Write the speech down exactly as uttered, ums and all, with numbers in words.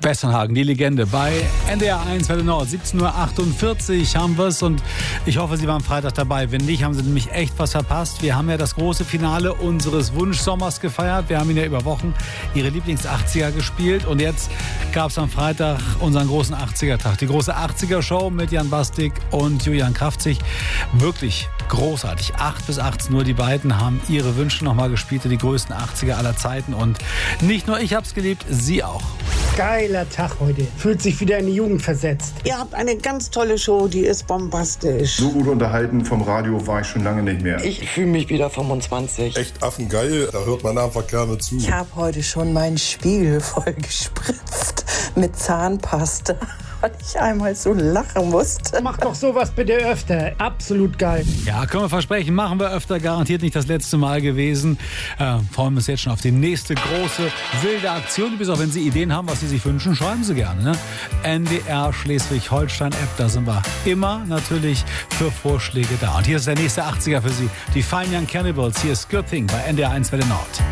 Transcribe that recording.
Westernhagen, die Legende bei N D R eins Welle Nord. siebzehn Uhr achtundvierzig haben wir es und ich hoffe, Sie waren Freitag dabei. Wenn nicht, haben Sie nämlich echt was verpasst. Wir haben ja das große Finale unseres Wunschsommers gefeiert. Wir haben Ihnen ja über Wochen Ihre Lieblings-achtziger gespielt und jetzt gab es am Freitag unseren großen achtziger-Tag. Die große achtziger-Show mit Jan Bastik und Julian Kraftzig. Wirklich großartig. acht bis achtzehn Uhr, die beiden haben ihre Wünsche nochmal gespielt, die größten achtziger aller Zeiten. Und nicht nur ich hab's geliebt, Sie auch. Geiler Tag heute. Fühlt sich wieder in die Jugend versetzt. Ihr habt eine ganz tolle Show, die ist bombastisch. So gut unterhalten vom Radio war ich schon lange nicht mehr. Ich fühle mich wieder fünfundzwanzig. Echt affengeil, da hört man einfach gerne zu. Ich habe heute schon meinen Spiegel voll gespritzt mit Zahnpasta, weil ich einmal so lachen musste. Mach doch sowas bitte öfter. Absolut geil. Ja, können wir versprechen, machen wir öfter. Garantiert nicht das letzte Mal gewesen. Äh, freuen wir uns jetzt schon auf die nächste große, wilde Aktion. Bis auch wenn Sie Ideen haben, was Sie sich wünschen, schreiben Sie gerne. Ne? N D R Schleswig-Holstein-App, da sind wir immer natürlich für Vorschläge da. Und hier ist der nächste achtziger für Sie. Die Fine Young Cannibals. Hier ist Good Thing bei N D R eins Welle Nord.